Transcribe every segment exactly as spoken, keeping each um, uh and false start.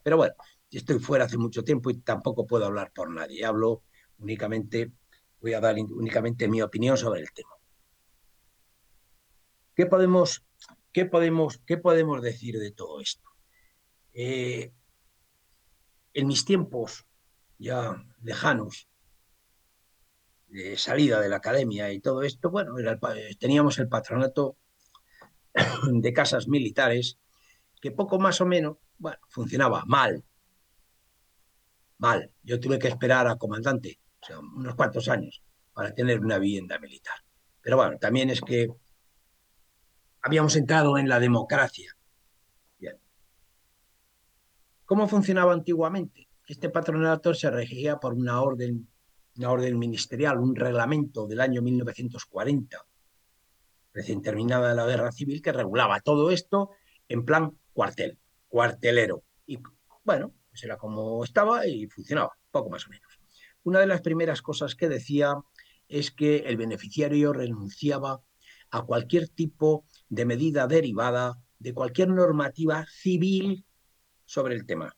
Pero bueno, estoy fuera hace mucho tiempo y tampoco puedo hablar por nadie. Hablo únicamente, voy a dar únicamente mi opinión sobre el tema. ¿Qué podemos, qué podemos, qué podemos decir de todo esto? Eh, en mis tiempos ya lejanos, de salida de la academia y todo esto, bueno, era el, teníamos el patronato de casas militares que poco más o menos, bueno, funcionaba mal, mal. Yo tuve que esperar a comandante, o sea, unos cuantos años para tener una vivienda militar. Pero bueno, también es que habíamos entrado en la democracia. Bien. ¿Cómo funcionaba antiguamente? Este patronato se regía por una orden, una orden ministerial, un reglamento del año mil novecientos cuarenta, recién terminada la guerra civil, que regulaba todo esto en plan cuartel, cuartelero. Y bueno, pues era como estaba y funcionaba, poco más o menos. Una de las primeras cosas que decía es que el beneficiario renunciaba a cualquier tipo de medida derivada de cualquier normativa civil sobre el tema.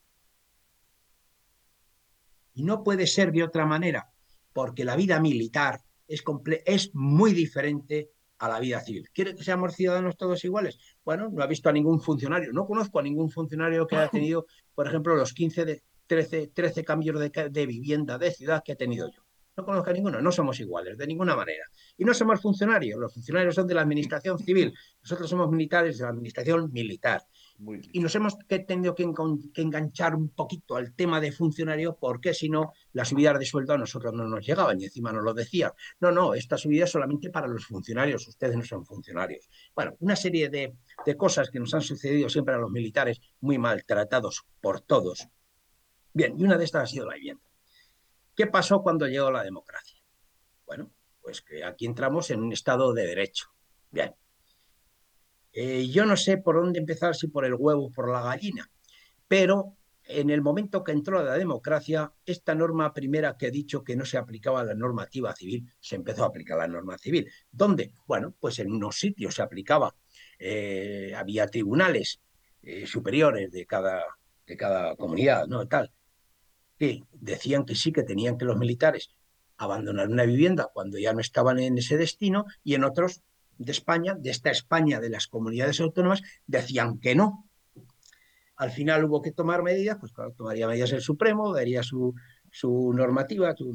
Y no puede ser de otra manera, porque la vida militar es, comple es muy diferente a la vida civil. ¿Quiere que seamos ciudadanos todos iguales? Bueno, no ha visto a ningún funcionario, no conozco a ningún funcionario que haya tenido, por ejemplo, los quince, de, trece, trece cambios de, de vivienda de ciudad que he tenido yo. No conozco a ninguno, no somos iguales, de ninguna manera. Y no somos funcionarios, los funcionarios son de la administración civil, nosotros somos militares de la administración militar. Muy Y bien. nos hemos tenido que, que, enganchar un poquito al tema de funcionario porque si no, las subidas de sueldo a nosotros no nos llegaban y encima nos lo decían. No, no, esta subida es solamente para los funcionarios, ustedes no son funcionarios. Bueno, una serie de, de cosas que nos han sucedido siempre a los militares muy maltratados por todos. Bien, y una de estas ha sido la vivienda. ¿Qué pasó cuando llegó la democracia? Bueno, pues que aquí entramos en un estado de derecho. Bien, eh, yo no sé por dónde empezar, si por el huevo o por la gallina. Pero en el momento que entró la democracia, esta norma primera que he dicho que no se aplicaba a la normativa civil, se empezó a aplicar la norma civil. ¿Dónde? Bueno, pues en unos sitios se aplicaba. Eh, había tribunales eh, superiores de cada, de cada comunidad, ¿no? Tal, que decían que sí, que tenían que los militares abandonar una vivienda cuando ya no estaban en ese destino, y en otros de España, de esta España de las comunidades autónomas, decían que no. Al final hubo que tomar medidas, pues claro, tomaría medidas el Supremo, daría su, su normativa, su,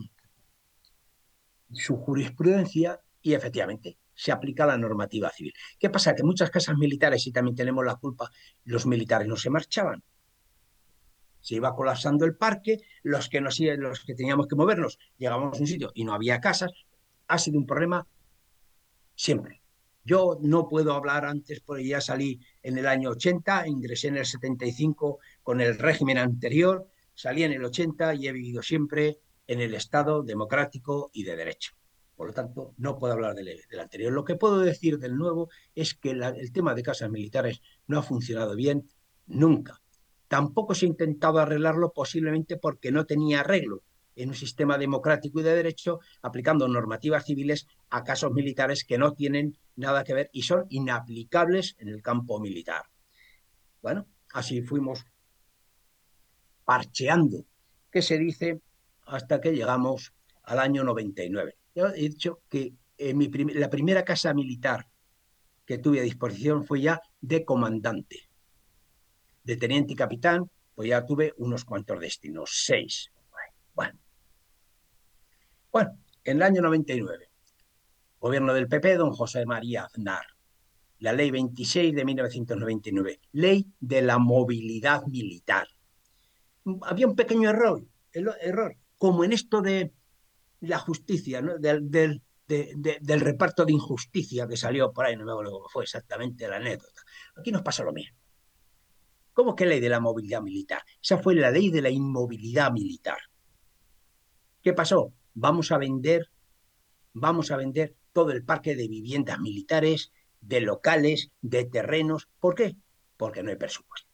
su jurisprudencia y efectivamente se aplica la normativa civil. ¿Qué pasa? Que muchas casas militares, y también tenemos la culpa, los militares no se marchaban. Se iba colapsando el parque, los que, nos, los que teníamos que movernos llegábamos a un sitio y no había casas. Ha sido un problema siempre. Yo no puedo hablar antes porque ya salí en el año ochenta, ingresé en el setenta y cinco con el régimen anterior, salí en el ochenta y he vivido siempre en el Estado democrático y de derecho. Por lo tanto, no puedo hablar del, del anterior. Lo que puedo decir del nuevo es que la, el tema de casas militares no ha funcionado bien nunca. Tampoco se ha intentado arreglarlo, posiblemente porque no tenía arreglo en un sistema democrático y de derecho, aplicando normativas civiles a casos militares que no tienen nada que ver y son inaplicables en el campo militar. Bueno, así fuimos parcheando, que se dice, hasta que llegamos al año noventa y nueve. Yo he dicho que en mi prim la primera casa militar que tuve a disposición fue ya de comandante, de teniente y capitán, pues ya tuve unos cuantos destinos, seis. Bueno, bueno, en el año noventa y nueve, gobierno del P P, don José María Aznar, la ley veintiséis de mil novecientos noventa y nueve, ley de la movilidad militar. Había un pequeño error, el error, como en esto de la justicia, ¿no? del, del, de, de, del reparto de injusticia que salió por ahí, no me acuerdo cómo fue exactamente la anécdota. Aquí nos pasa lo mismo. ¿Cómo que ley de la movilidad militar? Esa fue la ley de la inmovilidad militar. ¿Qué pasó? Vamos a vender, vamos a vender todo el parque de viviendas militares, de locales, de terrenos. ¿Por qué? Porque no hay presupuesto.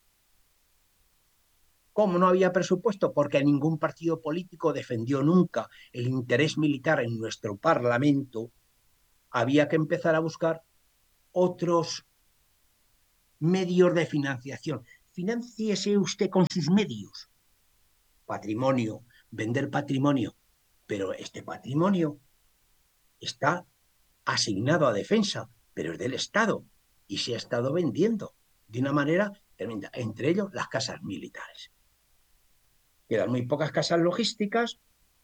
¿Cómo no había presupuesto? Porque ningún partido político defendió nunca el interés militar en nuestro Parlamento. Había que empezar a buscar otros medios de financiación. Financiese usted con sus medios. Patrimonio, vender patrimonio. Pero este patrimonio está asignado a defensa, pero es del Estado y se ha estado vendiendo de una manera tremenda, entre ellos las casas militares. Quedan muy pocas casas logísticas,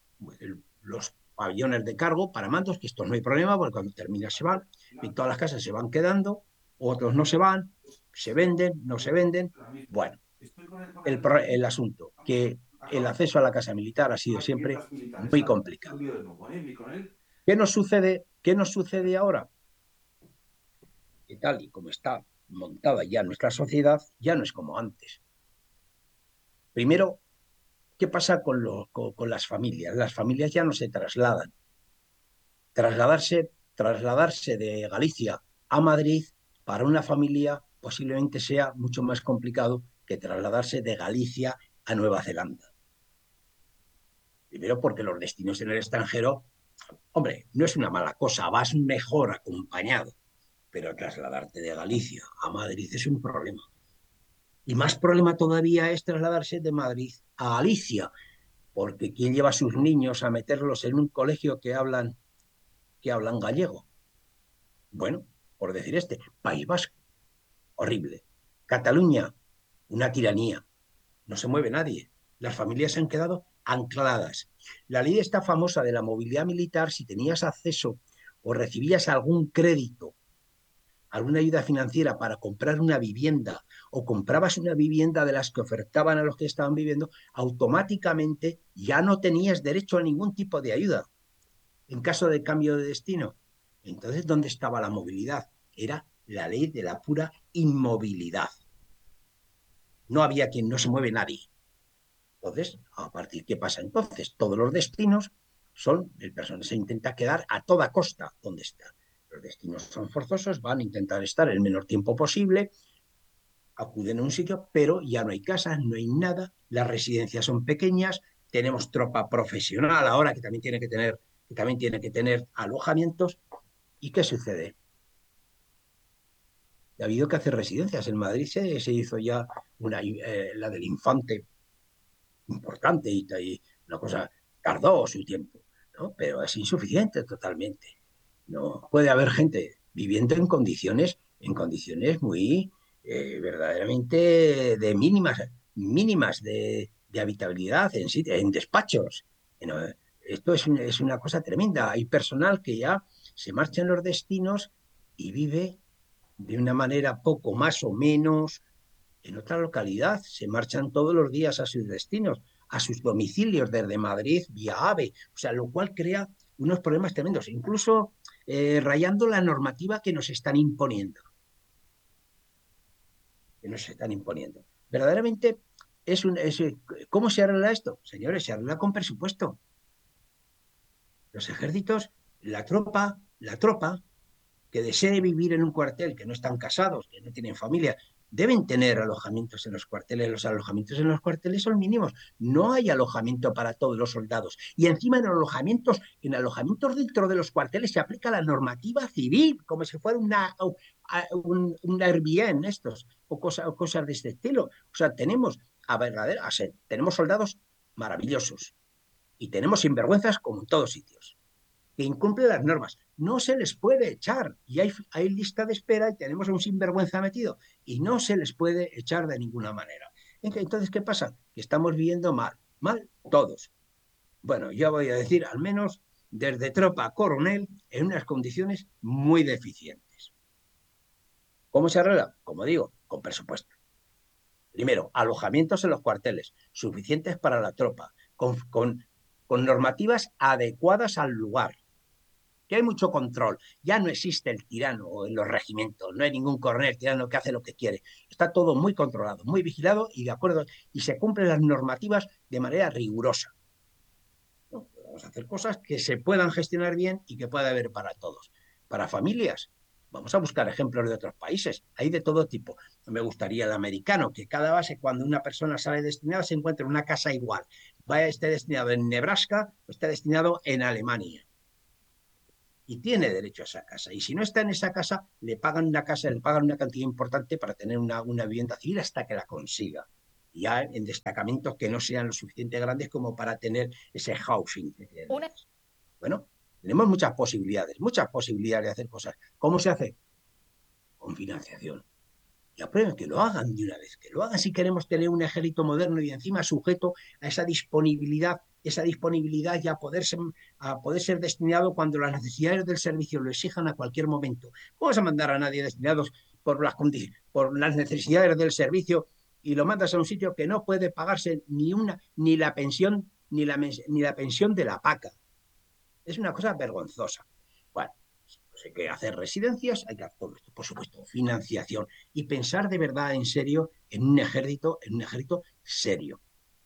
los pabellones de cargo para mandos, que esto no hay problema, porque cuando termina se van, y todas las casas se van quedando, otros no se van, se venden, no se venden. Bueno, el, el asunto, que el acceso a la casa militar ha sido siempre muy complicado. ¿Qué nos sucede, qué nos sucede ahora? Que tal y como está montada ya nuestra sociedad, ya no es como antes. Primero, ¿qué pasa con, lo, con, con las familias? Las familias ya no se trasladan. Trasladarse, trasladarse de Galicia a Madrid para una familia posiblemente sea mucho más complicado que trasladarse de Galicia a Nueva Zelanda. Primero porque los destinos en el extranjero, hombre, no es una mala cosa, vas mejor acompañado, pero trasladarte de Galicia a Madrid es un problema. Y más problema todavía es trasladarse de Madrid a Galicia, porque ¿quién lleva a sus niños a meterlos en un colegio que hablan, que hablan gallego? Bueno, por decir este, País Vasco, horrible. Cataluña, una tiranía, no se mueve nadie. Las familias se han quedado ancladas. La ley esta famosa de la movilidad militar, si tenías acceso o recibías algún crédito, alguna ayuda financiera para comprar una vivienda o comprabas una vivienda de las que ofertaban a los que estaban viviendo, automáticamente ya no tenías derecho a ningún tipo de ayuda en caso de cambio de destino. Entonces, ¿dónde estaba la movilidad? Era la ley de la pura inmovilidad. No había quien, no se mueve nadie. Entonces, a partir, ¿qué pasa entonces? Todos los destinos son, el personal se intenta quedar a toda costa donde está. Los destinos son forzosos, van a intentar estar el menor tiempo posible, acuden a un sitio, pero ya no hay casas, no hay nada, las residencias son pequeñas, tenemos tropa profesional ahora que también tiene que tener, que también tiene que tener alojamientos. ¿Y qué sucede? Ha habido que hacer residencias. En Madrid se, se hizo ya una, eh, la del Infante, importante, y, y una cosa tardó su tiempo, ¿no? Pero es insuficiente totalmente. No puede haber gente viviendo en condiciones, en condiciones muy eh, verdaderamente de mínimas, mínimas de, de habitabilidad en, en despachos. ¿No? Esto es, un, es una cosa tremenda. Hay personal que ya se marcha en los destinos y vive de una manera poco más o menos en otra localidad, se marchan todos los días a sus destinos, a sus domicilios desde Madrid vía AVE, o sea, lo cual crea unos problemas tremendos, incluso eh, rayando la normativa que nos están imponiendo. Que nos están imponiendo. Verdaderamente, es un, es, ¿cómo se arregla esto? Señores, se arregla con presupuesto. Los ejércitos, la tropa, la tropa, que desee vivir en un cuartel, que no están casados, que no tienen familia, deben tener alojamientos en los cuarteles. Los alojamientos en los cuarteles son mínimos. No hay alojamiento para todos los soldados. Y encima en alojamientos, en alojamientos dentro de los cuarteles se aplica la normativa civil, como si fuera una, un, un Airbnb estos, o, cosa, o cosas de este estilo. O sea, tenemos a verdadera, a ser, tenemos soldados maravillosos y tenemos sinvergüenzas como en todos sitios que incumplen las normas. No se les puede echar. Y hay, hay lista de espera y tenemos a un sinvergüenza metido. Y no se les puede echar de ninguna manera. Entonces, ¿qué pasa? Que estamos viviendo mal. Mal todos. Bueno, yo voy a decir, al menos desde tropa a coronel, en unas condiciones muy deficientes. ¿Cómo se arregla? Como digo, con presupuesto. Primero, alojamientos en los cuarteles, suficientes para la tropa, con, con, con normativas adecuadas al lugar, que hay mucho control. Ya no existe el tirano en los regimientos, no hay ningún coronel tirano que hace lo que quiere. Está todo muy controlado, muy vigilado y de acuerdo, y se cumplen las normativas de manera rigurosa. ¿No? Vamos a hacer cosas que se puedan gestionar bien y que pueda haber para todos. Para familias, vamos a buscar ejemplos de otros países, hay de todo tipo. Me gustaría el americano, que cada base, cuando una persona sale destinada, se encuentre en una casa igual. Vaya, esté destinado en Nebraska o esté destinado en Alemania. y tiene derecho a esa casa. Y si no está en esa casa, le pagan una casa, le pagan una cantidad importante para tener una, una vivienda civil hasta que la consiga. Ya en destacamentos que no sean lo suficientemente grandes como para tener ese housing que tienen Una, ellos. Bueno, tenemos muchas posibilidades, muchas posibilidades de hacer cosas. ¿Cómo se hace? Con financiación. Y aprueben que lo hagan de una vez, que lo hagan si queremos tener un ejército moderno y encima sujeto a esa disponibilidad, esa disponibilidad ya a poder ser, a poder ser destinado cuando las necesidades del servicio lo exijan a cualquier momento. ¿Cómo vas a mandar a nadie destinados por las, por las necesidades del servicio y lo mandas a un sitio que no puede pagarse ni una, ni la pensión, ni la, ni la pensión de la paca? Es una cosa vergonzosa. Bueno, pues hay que hacer residencias, hay que hacer todo esto, por supuesto, financiación y pensar de verdad en serio en un ejército, en un ejército serio.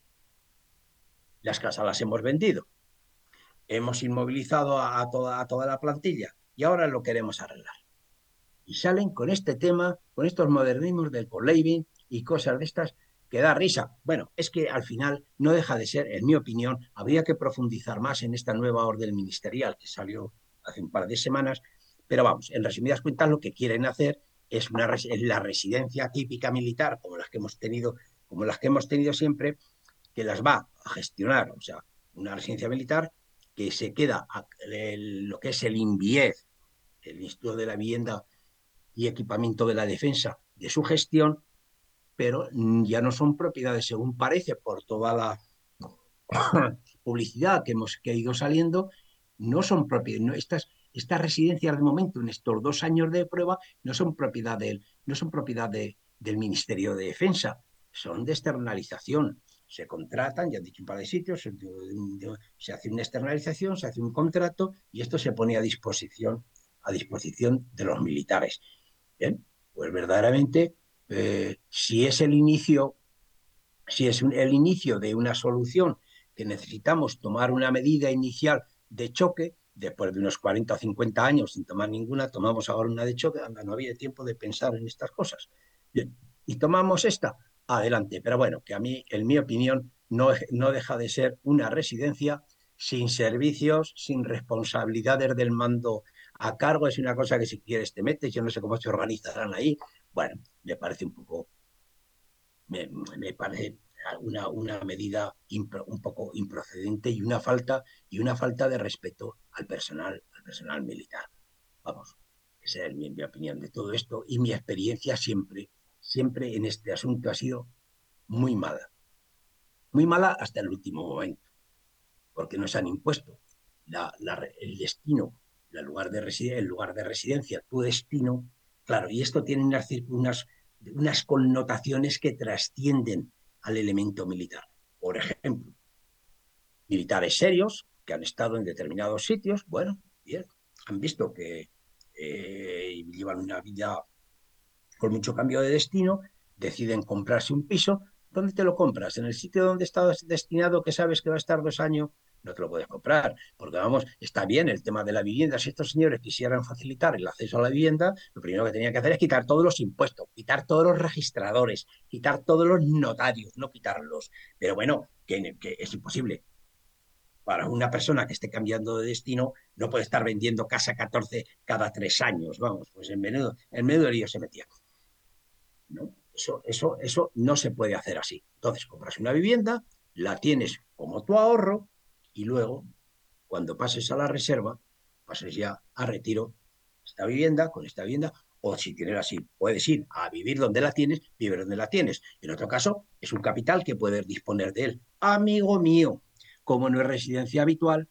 Las casas las hemos vendido, hemos inmovilizado a, a, toda, a toda la plantilla y ahora lo queremos arreglar. Y salen con este tema, con estos modernismos del co-living y cosas de estas que da risa. Bueno, es que al final no deja de ser, en mi opinión, habría que profundizar más en esta nueva orden ministerial que salió hace un par de semanas, pero vamos, en resumidas cuentas lo que quieren hacer es, una, es la residencia típica militar, como las que hemos tenido, como las que hemos tenido siempre, que las va a gestionar, o sea, una residencia militar que se queda a, el, lo que es el INVIEF, el Instituto de la Vivienda y Equipamiento de la Defensa, de su gestión, pero ya no son propiedades, según parece, por toda la publicidad que hemos que ha ido saliendo, no son propiedades, no, estas, estas residencias de momento, en estos dos años de prueba, no son propiedad del, no son propiedad de, del Ministerio de Defensa, son de externalización. Se contratan, ya he dicho un par de sitios, se, se hace una externalización, se hace un contrato y esto se pone a disposición, a disposición de los militares. Bien, pues verdaderamente, eh, si es el inicio, si es un, el inicio de una solución que necesitamos tomar una medida inicial de choque, después de unos cuarenta o cincuenta años sin tomar ninguna, tomamos ahora una de choque, anda, no había tiempo de pensar en estas cosas. Bien, y tomamos esta, adelante. Pero bueno, que a mí, en mi opinión, no, no deja de ser una residencia sin servicios, sin responsabilidades del mando a cargo. Es una cosa que si quieres te metes, yo no sé cómo se organizarán ahí. Bueno, me parece un poco, me, me parece una, una medida impro, un poco improcedente y una falta y una falta de respeto al personal, al personal militar. Vamos, esa es mi, mi opinión de todo esto y mi experiencia siempre, siempre en este asunto ha sido muy mala, muy mala hasta el último momento, porque nos han impuesto la, la, el destino, el lugar, de el lugar de residencia, tu destino, claro, y esto tiene unas, unas, unas connotaciones que trascienden al elemento militar. Por ejemplo, militares serios que han estado en determinados sitios, bueno, bien, han visto que eh, llevan una vida con mucho cambio de destino, deciden comprarse un piso. ¿Dónde te lo compras? ¿En el sitio donde estás destinado que sabes que va a estar dos años? No te lo puedes comprar, porque vamos, está bien el tema de la vivienda. Si estos señores quisieran facilitar el acceso a la vivienda, lo primero que tenían que hacer es quitar todos los impuestos, quitar todos los registradores, quitar todos los notarios, no quitarlos. Pero bueno, que, que es imposible. Para una persona que esté cambiando de destino, no puede estar vendiendo casa catorce cada tres años. Vamos, pues en menudo, en menudo lío se metía. ¿No? Eso, eso, eso no se puede hacer así. Entonces, compras una vivienda, la tienes como tu ahorro y luego, cuando pases a la reserva, pases ya a retiro esta vivienda, con esta vivienda, o si tienes así, puedes ir a vivir donde la tienes, vivir donde la tienes. En otro caso, es un capital que puedes disponer de él. Amigo mío, como no es residencia habitual,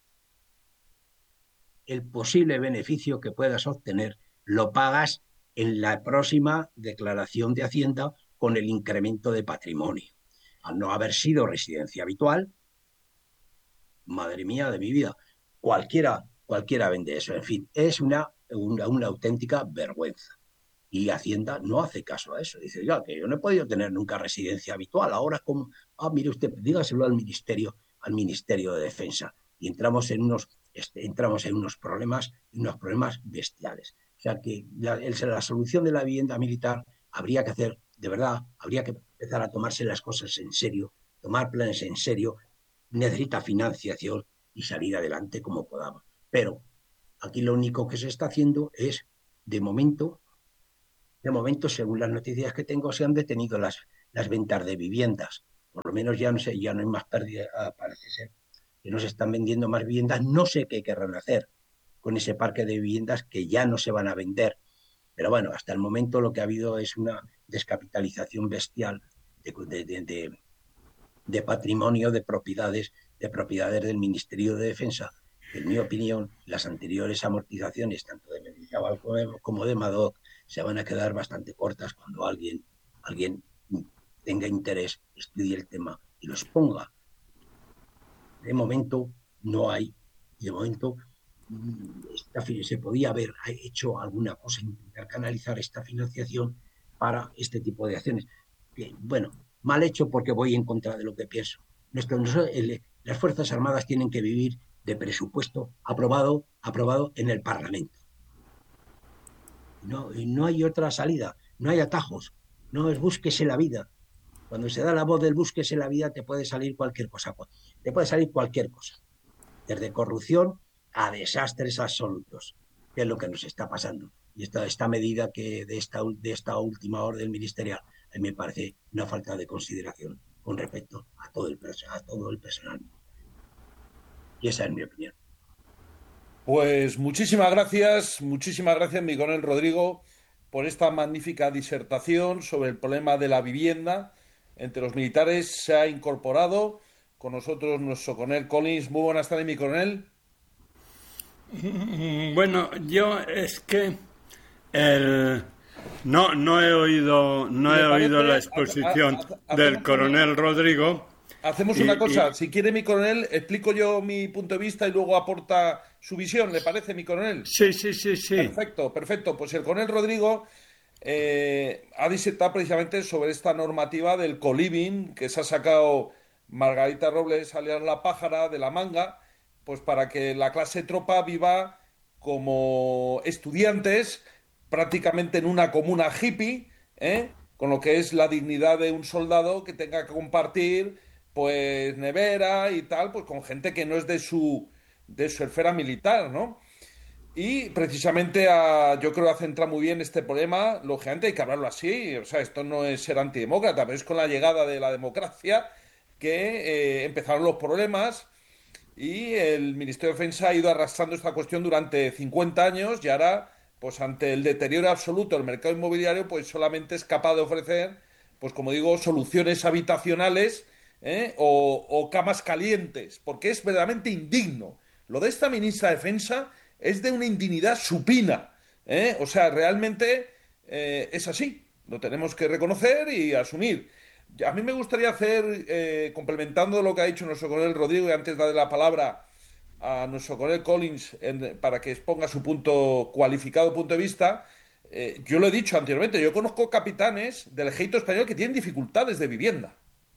el posible beneficio que puedas obtener lo pagas en la próxima declaración de Hacienda con el incremento de patrimonio. Al no haber sido residencia habitual, madre mía de mi vida, cualquiera, cualquiera vende eso. En fin, es una, una, una auténtica vergüenza. Y Hacienda no hace caso a eso. Dice, ya, que yo no he podido tener nunca residencia habitual. Ahora, como, ah, mire usted, dígaselo al Ministerio, al Ministerio de Defensa. Y entramos en unos, este, entramos en unos problemas, unos problemas bestiales. O sea que la, el, la solución de la vivienda militar habría que hacer, de verdad, habría que empezar a tomarse las cosas en serio, tomar planes en serio, necesita financiación y salir adelante como podamos. Pero Aquí lo único que se está haciendo es, de momento, de momento, según las noticias que tengo, se han detenido las, las ventas de viviendas. Por lo menos ya no sé, ya no hay más pérdida, ah, parece ser que no se están vendiendo más viviendas. No sé qué querrán hacer con ese parque de viviendas que ya no se van a vender. Pero bueno, hasta el momento lo que ha habido es una descapitalización bestial de, de, de, de patrimonio, de propiedades, de propiedades del Ministerio de Defensa, que en mi opinión las anteriores amortizaciones, tanto de Mendizábal como de Madoc, se van a quedar bastante cortas cuando alguien, alguien tenga interés, estudie el tema y lo exponga. De momento no hay, de momento esta, se podía haber hecho alguna cosa, intentar canalizar esta financiación para este tipo de acciones. Que, bueno, mal hecho porque voy en contra de lo que pienso. Nuestro, el, las Fuerzas Armadas tienen que vivir de presupuesto aprobado, aprobado en el Parlamento. Y no, y no hay otra salida, no hay atajos, no es búsquese la vida. Cuando se da la voz del búsquese la vida, te puede salir cualquier cosa, te puede salir cualquier cosa, desde corrupción a desastres absolutos, que es lo que nos está pasando. Y esta, esta medida que de esta, de esta última orden ministerial, a mí me parece una falta de consideración con respecto a todo el, a todo el personal. Y esa es mi opinión. Pues muchísimas gracias, muchísimas gracias, mi coronel Rodrigo, por esta magnífica disertación sobre el problema de la vivienda entre los militares. Se ha incorporado con nosotros nuestro coronel Collins. Muy buenas tardes, mi coronel. Bueno, yo es que el, no, no he oído, Si no le he oído la parece, ha- exposición ha- del hacemos una, coronel Rodrigo hacemos una y, cosa. y Si quiere, mi coronel, explico yo mi punto de vista y luego aporta su visión. ¿Le parece, mi coronel? sí, sí, sí, sí. Perfecto, perfecto. Pues el coronel Rodrigo eh, ha disertado precisamente sobre esta normativa del co-living que se ha sacado Margarita Robles, alias la pájara, de la manga, pues para que la clase tropa viva como estudiantes prácticamente en una comuna hippie, ¿eh? Con lo que es la dignidad de un soldado que tenga que compartir pues nevera y tal, pues con gente que no es de su, de su esfera militar, ¿no? Y precisamente a, yo creo que ha centrado muy bien este problema. Lógicamente hay que hablarlo así. O sea, esto no es ser antidemócrata, pero es con la llegada de la democracia que eh, empezaron los problemas y el Ministerio de Defensa ha ido arrastrando esta cuestión durante cincuenta años y ahora, pues ante el deterioro absoluto del mercado inmobiliario, pues solamente es capaz de ofrecer, pues como digo, soluciones habitacionales, ¿eh? o, o camas calientes, porque es verdaderamente indigno. Lo de esta ministra de Defensa es de una indignidad supina, ¿eh? O sea, realmente eh, es así. Lo tenemos que reconocer y asumir. A mí me gustaría hacer, eh, complementando lo que ha dicho nuestro coronel Rodrigo, y antes de darle la palabra a nuestro coronel Collins en- para que exponga su punto cualificado punto de vista, eh, yo lo he dicho anteriormente, yo conozco capitanes del ejército español que tienen dificultades de vivienda.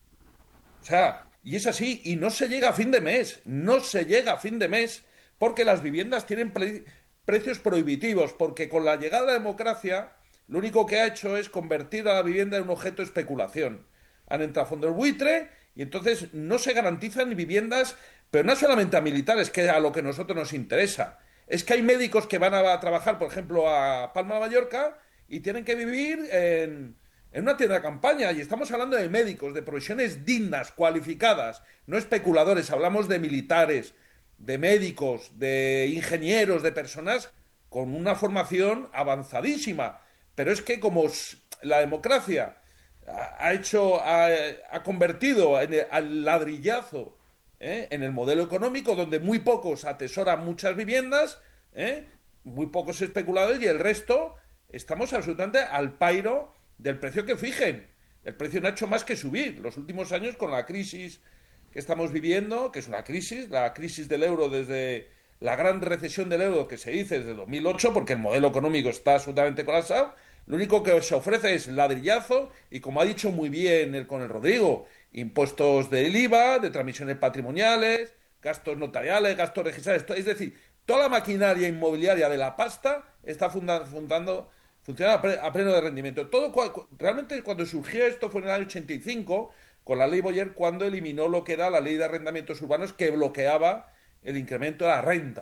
O sea, y es así, y no se llega a fin de mes, no se llega a fin de mes porque las viviendas tienen pre- precios prohibitivos, porque con la llegada de la democracia lo único que ha hecho es convertir a la vivienda en un objeto de especulación. Han entrado fondos buitre y entonces no se garantizan viviendas, pero no solamente a militares, que es a lo que a nosotros nos interesa. Es que hay médicos que van a trabajar, por ejemplo, a Palma de Mallorca y tienen que vivir en, en una tienda de campaña. Y estamos hablando de médicos, de profesiones dignas, cualificadas, no especuladores. Hablamos de militares, de médicos, de ingenieros, de personas con una formación avanzadísima. Pero es que como la democracia ha hecho, ha, ha convertido en el, al ladrillazo, ¿eh? En el modelo económico donde muy pocos atesoran muchas viviendas, ¿eh? Muy pocos especuladores y el resto estamos absolutamente al pairo del precio que fijen. El precio no ha hecho más que subir. Los últimos años con la crisis que estamos viviendo, que es una crisis, la crisis del euro desde la gran recesión del euro que se dice desde dos mil ocho, porque el modelo económico está absolutamente colapsado, lo único que se ofrece es ladrillazo y, como ha dicho muy bien el, con el Rodrigo, impuestos del IVA, de transmisiones patrimoniales, gastos notariales, gastos registrales, es decir, toda la maquinaria inmobiliaria de la pasta está funda, fundando, funciona a, pre, a, pleno de rendimiento. Todo, realmente cuando surgió esto fue en el año ochenta y cinco, con la ley Boyer, cuando eliminó lo que era la ley de arrendamientos urbanos que bloqueaba el incremento de la renta.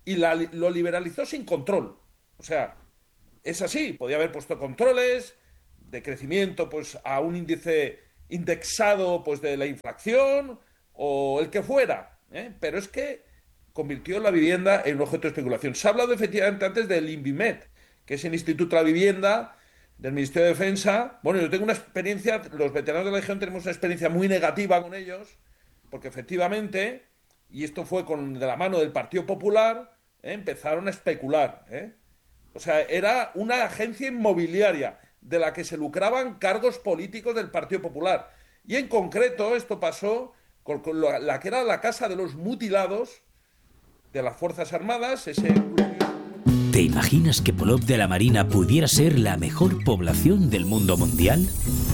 y la, lo liberalizó sin control. O sea, es así, podía haber puesto controles de crecimiento pues a un índice indexado pues de la inflación o el que fuera, ¿eh? Pero es que convirtió la vivienda en un objeto de especulación. Se ha hablado efectivamente antes del INVIMED, que es el Instituto de la Vivienda del Ministerio de Defensa. Bueno, yo tengo una experiencia, los veteranos de la Legión tenemos una experiencia muy negativa con ellos, porque efectivamente, y esto fue con de la mano del Partido Popular, ¿eh? empezaron a especular, ¿eh? O sea, era una agencia inmobiliaria de la que se lucraban cargos políticos del Partido Popular. Y en concreto esto pasó con, con la, la que era la Casa de los Mutilados de las Fuerzas Armadas, ese... ¿Te imaginas que Polop de la Marina pudiera ser la mejor población del mundo mundial?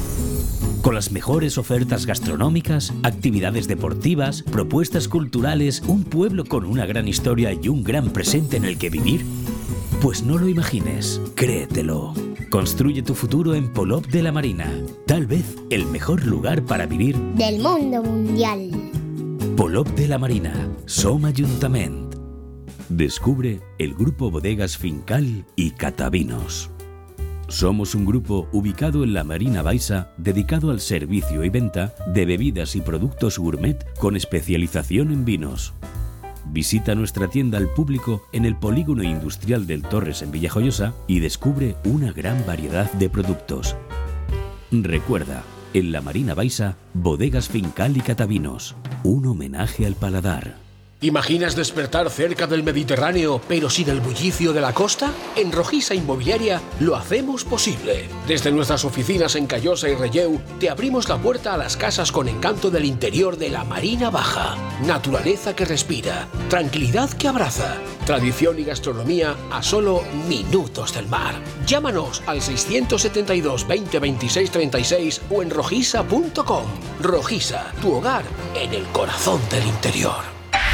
Con las mejores ofertas gastronómicas, actividades deportivas, propuestas culturales, un pueblo con una gran historia y un gran presente en el que vivir. Pues no lo imagines, créetelo. Construye tu futuro en Polop de la Marina. Tal vez el mejor lugar para vivir del mundo mundial. Polop de la Marina, Som Ajuntament. Descubre el grupo Bodegas Fincal y Catavinos. Somos un grupo ubicado en la Marina Baixa dedicado al servicio y venta de bebidas y productos gourmet con especialización en vinos. Visita nuestra tienda al público en el Polígono Industrial del Torres en Villajoyosa y descubre una gran variedad de productos. Recuerda, en la Marina Baixa, Bodegas Fincal y Catavinos, un homenaje al paladar. ¿Imaginas despertar cerca del Mediterráneo, pero sin el bullicio de la costa? En Rojisa Inmobiliaria lo hacemos posible. Desde nuestras oficinas en Callosa y Relleu, te abrimos la puerta a las casas con encanto del interior de la Marina Baja. Naturaleza que respira, tranquilidad que abraza, tradición y gastronomía a solo minutos del mar. Llámanos al seiscientos setenta y dos, veinte, veintiséis, treinta y seis o en rojisa punto com. Rojisa, tu hogar en el corazón del interior.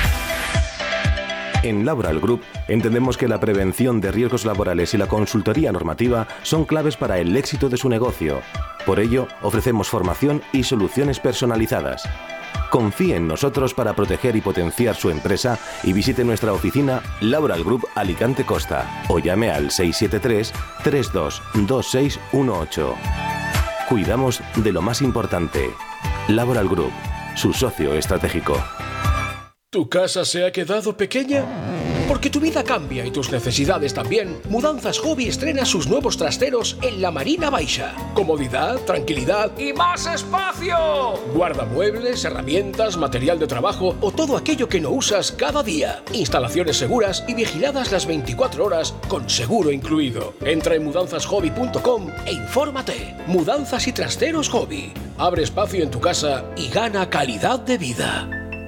En Laboral Group entendemos que la prevención de riesgos laborales y la consultoría normativa son claves para el éxito de su negocio. Por ello, ofrecemos formación y soluciones personalizadas. Confíe en nosotros para proteger y potenciar su empresa y visite nuestra oficina Laboral Group Alicante Costa o llame al seis siete tres, tres dos dos seis uno ocho. Cuidamos de lo más importante. Laboral Group, su socio estratégico. ¿Tu casa se ha quedado pequeña? Porque tu vida cambia y tus necesidades también. Mudanzas Hobby estrena sus nuevos trasteros en la Marina Baixa. Comodidad, tranquilidad y más espacio. Guardamuebles, herramientas, material de trabajo o todo aquello que no usas cada día. Instalaciones seguras y vigiladas las veinticuatro horas con seguro incluido. Entra en mudanzas hobby punto com e infórmate. Mudanzas y trasteros Hobby. Abre espacio en tu casa y gana calidad de vida.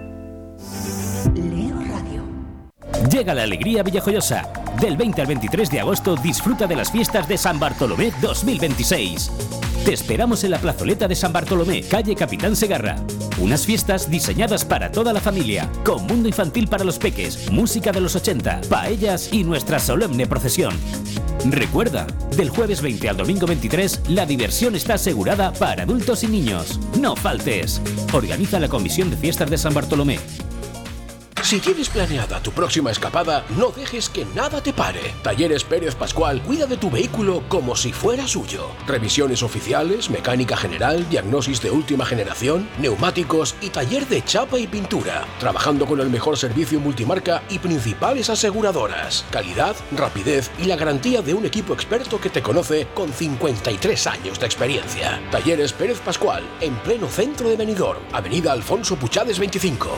Llega la alegría villajoyosa. Del veinte al veintitrés de agosto disfruta de las fiestas de San Bartolomé dos mil veintiséis. Te esperamos en la plazoleta de San Bartolomé, calle Capitán Segarra. Unas fiestas diseñadas para toda la familia, con mundo infantil para los peques, música de los ochenta, paellas y nuestra solemne procesión. Recuerda, del jueves veinte al domingo veintitrés, la diversión está asegurada para adultos y niños. No faltes. Organiza la Comisión de Fiestas de San Bartolomé. Si tienes planeada tu próxima escapada, no dejes que nada te pare. Talleres Pérez Pascual cuida de tu vehículo como si fuera suyo. Revisiones oficiales, mecánica general, diagnosis de última generación, neumáticos y taller de chapa y pintura. Trabajando con el mejor servicio multimarca y principales aseguradoras. Calidad, rapidez y la garantía de un equipo experto que te conoce con cincuenta y tres años de experiencia. Talleres Pérez Pascual, en pleno centro de Benidorm, avenida Alfonso Puchades veinticinco.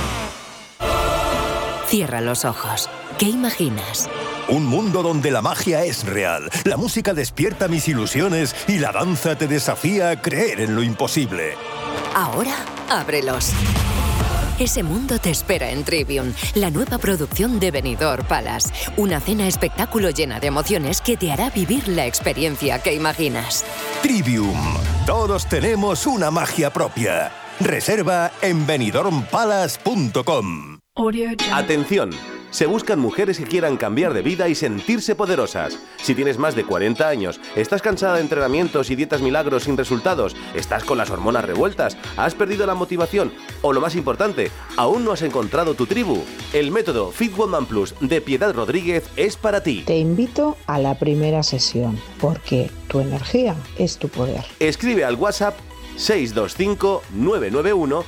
Cierra los ojos. ¿Qué imaginas? Un mundo donde la magia es real, la música despierta mis ilusiones y la danza te desafía a creer en lo imposible. Ahora, ábrelos. Ese mundo te espera en Trivium, la nueva producción de Benidorm Palace. Una cena espectáculo llena de emociones que te hará vivir la experiencia que imaginas. Trivium. Todos tenemos una magia propia. Reserva en benidorm palace punto com. Atención, se buscan mujeres que quieran cambiar de vida y sentirse poderosas. Si tienes más de cuarenta años, estás cansada de entrenamientos y dietas milagros sin resultados, estás con las hormonas revueltas, has perdido la motivación O lo más importante, ¿aún no has encontrado tu tribu? El método Fit Woman Plus de Piedad Rodríguez es para ti. Te invito a la primera sesión, porque tu energía es tu poder. Escribe al WhatsApp seis dos cinco, nueve nueve uno,